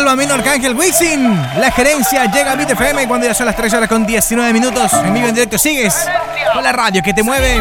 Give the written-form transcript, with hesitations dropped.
El Bambino, Arcángel, Wisin. La gerencia llega a Beat FM cuando ya son las 3 horas con 19 minutos. En vivo en directo sigues con la radio que te mueve.